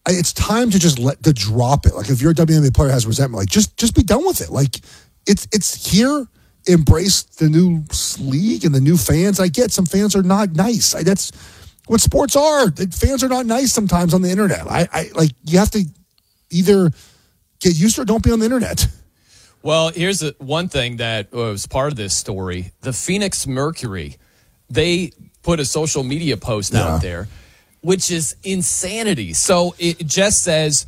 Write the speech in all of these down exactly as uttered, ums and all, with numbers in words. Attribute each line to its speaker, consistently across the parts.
Speaker 1: I, it's time to just let to drop it. Like if your W N B A player has resentment, like just just be done with it. Like it's it's here. Embrace the new league and the new fans. I get some fans are not nice. I, that's what sports are. Fans are not nice sometimes on the internet. I, I like you have to either get used to it or don't be on the internet.
Speaker 2: Well, here's a, one thing that was part of this story. The Phoenix Mercury, they put a social media post
Speaker 1: yeah.
Speaker 2: out there, which is insanity. So it just says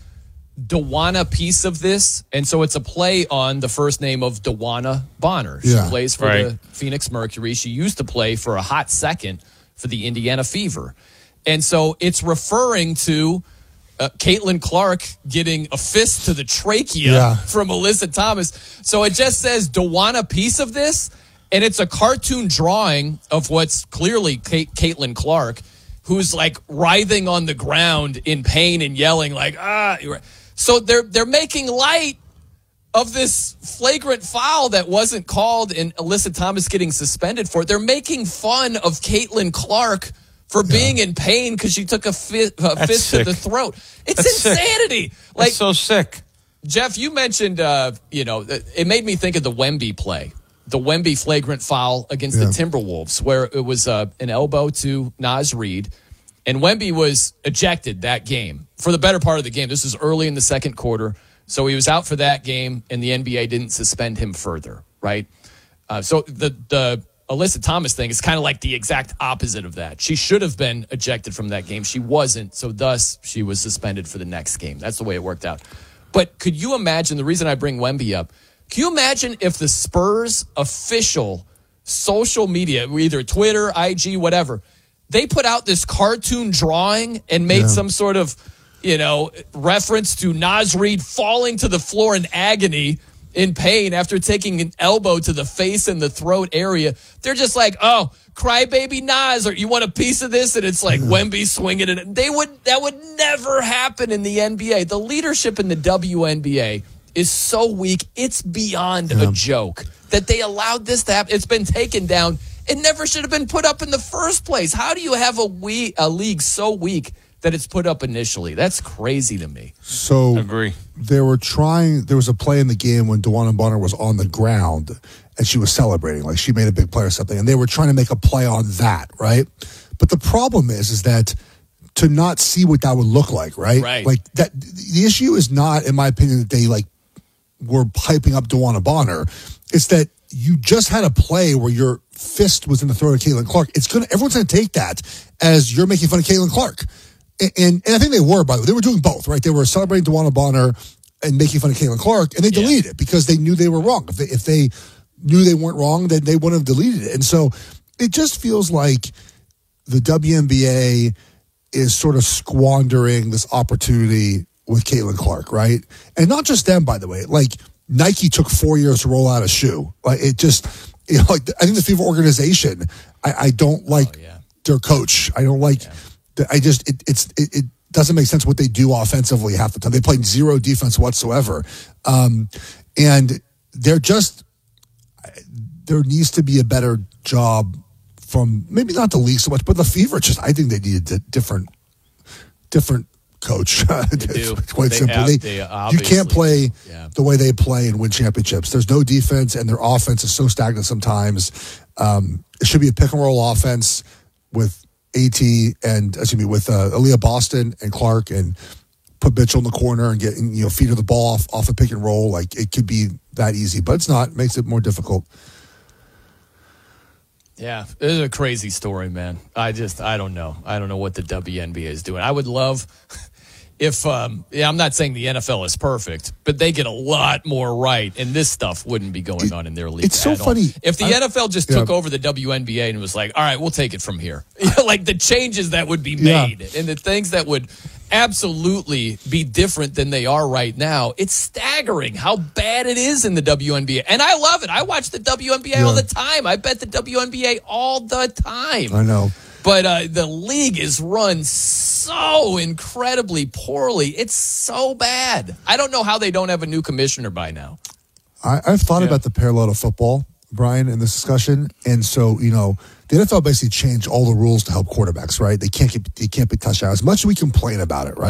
Speaker 2: DeWanna piece of this, and so it's a play on the first name of DeWanna Bonner. She
Speaker 1: yeah.
Speaker 2: plays for
Speaker 3: right.
Speaker 2: the Phoenix Mercury. She used to play for a hot second for the Indiana Fever. And so it's referring to uh, Caitlin Clark getting a fist to the trachea
Speaker 1: yeah.
Speaker 2: from Alyssa Thomas. So it just says DeWanna piece of this, and it's a cartoon drawing of what's clearly Kate, Caitlin Clark, who's like writhing on the ground in pain and yelling like, ah. So they're they're making light of this flagrant foul that wasn't called and Alyssa Thomas getting suspended for it. They're making fun of Caitlin Clark for yeah. being in pain because she took a, fi- a fist
Speaker 3: sick.
Speaker 2: to the throat. It's
Speaker 3: That's
Speaker 2: insanity.
Speaker 3: Sick.
Speaker 2: Like
Speaker 3: That's so sick.
Speaker 2: Jeff, you mentioned, uh, you know, it made me think of the Wemby play, the Wemby flagrant foul against
Speaker 1: yeah.
Speaker 2: the Timberwolves, where it was uh, an elbow to Naz Reid. And Wemby was ejected that game for the better part of the game. This was early in the second quarter. So he was out for that game, and the N B A didn't suspend him further, right? Uh, so the, the Alyssa Thomas thing is kind of like the exact opposite of that. She should have been ejected from that game. She wasn't, so thus she was suspended for the next game. That's the way it worked out. But could you imagine, the reason I bring Wemby up, can you imagine if the Spurs official social media, either Twitter, I G, whatever, they put out this cartoon drawing and made yeah. some sort of, you know, reference to Naz Reid falling to the floor in agony, in pain after taking an elbow to the face and the throat area. They're just like, oh, crybaby Naz, or you want a piece of this? And it's like yeah. Wemby swinging it. They would that would never happen in the N B A. The leadership in the W N B A is so weak. It's beyond yeah. a joke that they allowed this to happen. It's been taken down. It never should have been put up in the first place. How do you have a we a league so weak that it's put up initially? That's crazy to me.
Speaker 1: So
Speaker 3: agree.
Speaker 1: They were trying. There was a play in the game when DeWanna Bonner was on the ground and she was celebrating, like she made a big play or something, and they were trying to make a play on that, right? But the problem is, is that to not see what that would look like, right?
Speaker 2: Right.
Speaker 1: Like that. The issue is not, in my opinion, that they like were hyping up DeWanna Bonner. It's that you just had a play where your fist was in the throat of Caitlin Clark. It's gonna everyone's gonna take that as you're making fun of Caitlin Clark. And, and and I think they were, by the way. They were doing both, right? They were celebrating DeWanna Bonner and making fun of Caitlin Clark, and they
Speaker 2: yeah.
Speaker 1: deleted it because they knew they were wrong. If they, if they knew they weren't wrong, then they wouldn't have deleted it. And so it just feels like the W N B A is sort of squandering this opportunity with Caitlin Clark, right? And not just them, by the way. Like Nike took four years to roll out a shoe. Like it just, you know, like I think the FIFA organization, I, I don't like
Speaker 2: oh, yeah.
Speaker 1: their coach. I don't like. Yeah. I just it, it's it, it doesn't make sense what they do offensively half the time. They played zero defense whatsoever, um, and they're just there needs to be a better job from maybe not the league so much, but the Fever. Just I think they need a different different coach. It's quite
Speaker 2: they
Speaker 1: simple.
Speaker 2: Have,
Speaker 1: they,
Speaker 2: they
Speaker 1: you can't play
Speaker 2: yeah. the
Speaker 1: way they play and win championships. There's no defense, and their offense is so stagnant sometimes. Um, it should be a pick and roll offense with AT and excuse me with uh, Aaliyah Boston and Clark, and put Mitchell in the corner and get you know feed her the ball off off a pick and roll. Like it could be that easy, but it's not. It makes it more difficult.
Speaker 2: Yeah, it is a crazy story, man. I just I don't know. I don't know what the W N B A is doing. I would love if um, yeah, I'm not saying the N F L is perfect, but they get a lot more right, and this stuff wouldn't be going on in their league.
Speaker 1: It's so funny.
Speaker 2: All. If the
Speaker 1: I,
Speaker 2: N F L just
Speaker 1: yeah.
Speaker 2: took over the W N B A and was like, all right, we'll take it from here. Like the changes that would be made yeah. and the things that would absolutely be different than they are right now. It's staggering how bad it is in the W N B A. And I love it. I watch the W N B A yeah. all the time. I bet the W N B A all the time.
Speaker 1: I know.
Speaker 2: But uh, the league is run so incredibly poorly. It's so bad. I don't know how they don't have a new commissioner by now.
Speaker 1: I, I've thought yeah. about the parallel to football, Brian, in this discussion. And so, you know, the N F L basically changed all the rules to help quarterbacks, right? They can't get, they can't be touched out. As much as we complain about it, right?